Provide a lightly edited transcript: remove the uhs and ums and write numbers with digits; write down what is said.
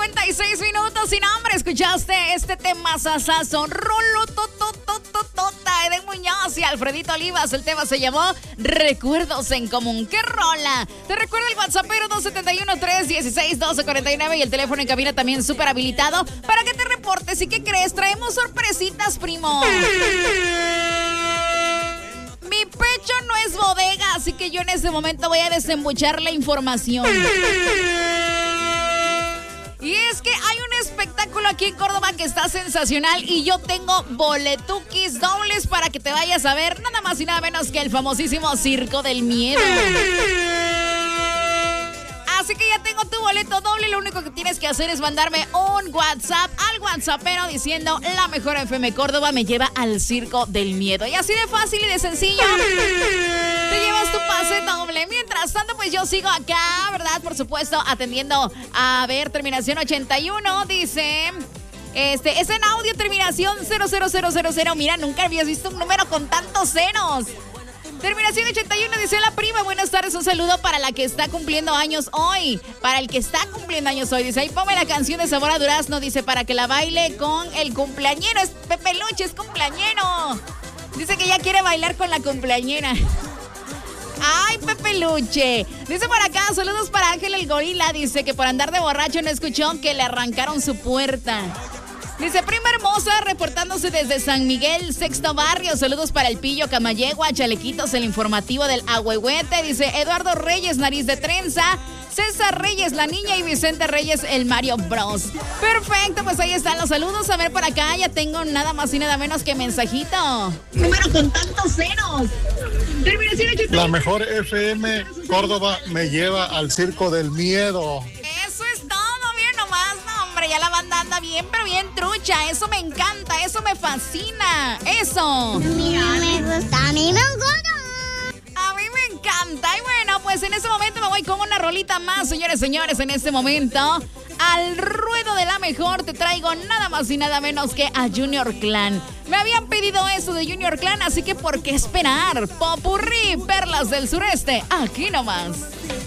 9:56 sin hambre. ¿Escuchaste este tema sasazo? Rolo totototota de Muñoz y Alfredito Olivas. El tema se llamó Recuerdos en Común. ¡Qué rola! Te recuerdo el WhatsAppero 271-316-1249 y el teléfono en cabina también súper habilitado para que te reportes. ¿Y qué crees? Traemos sorpresitas, primo. Mi pecho no es bodega, así que yo en este momento voy a desembuchar la información. Y es que hay un espectáculo aquí en Córdoba que está sensacional y yo tengo boletuquis dobles para que te vayas a ver nada más y nada menos que el famosísimo Circo del Miedo. Así que ya tengo tu boleto doble. Lo único que tienes que hacer es mandarme un WhatsApp al WhatsAppero diciendo la mejor FM Córdoba me lleva al Circo del Miedo. Y así de fácil y de sencillo te llevas tu pase doble. Mientras tanto, pues yo sigo acá, ¿verdad? Por supuesto, atendiendo. A ver, terminación 81 dice... es en audio, terminación 00000. Mira, nunca habías visto un número con tantos ceros. Terminación 81 dice la prima, buenas tardes, un saludo para la que está cumpliendo años hoy. Para el que está cumpliendo años hoy, dice, ahí ponme la canción de Sabor a Durazno, dice, para que la baile con el cumpleañero. Es Pepe Luche, es cumpleañero. Dice que ya quiere bailar con la cumpleañera. Ay, Pepe Luche. Dice por acá, saludos para Ángel el Gorila, dice que por andar de borracho no escuchó que le arrancaron su puerta. Dice, prima hermosa, reportándose desde San Miguel, sexto barrio. Saludos para el Pillo Camayegua, Chalequitos, el informativo del Ahuehuete. Dice, Eduardo Reyes, nariz de trenza. César Reyes, la niña, y Vicente Reyes, el Mario Bros. Perfecto, pues ahí están los saludos. A ver, por acá ya tengo nada más y nada menos que mensajito. Número con tantos ceros. La mejor FM Córdoba me lleva al Circo del Miedo. Eso es todo, bien nomás, no, hombre, ya la banda anda bien, pero bien trucha. Eso me encanta, eso me fascina, eso. A mí no me gusta, a mí me gusta. A mí me encanta. Y bueno, pues en este momento me voy con una rolita más, señores, en este momento. Al ruedo de la mejor te traigo nada más y nada menos que a Junior Clan. Me habían pedido eso de Junior Clan, así que ¿por qué esperar? Popurrí, Perlas del Sureste, aquí nomás.